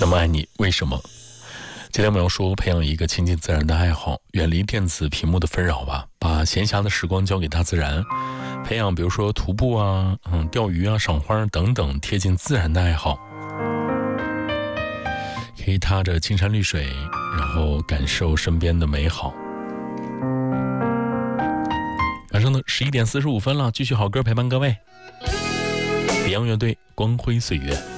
那么爱你为什么？今天我们要说培养一个亲近自然的爱好，远离电子屏幕的纷扰吧，把闲暇的时光交给大自然，培养比如说徒步啊、钓鱼啊、赏花等等贴近自然的爱好，可以踏着青山绿水，然后感受身边的美好。晚上的11点45分了，继续好歌陪伴各位。Beyond 乐队光辉岁月。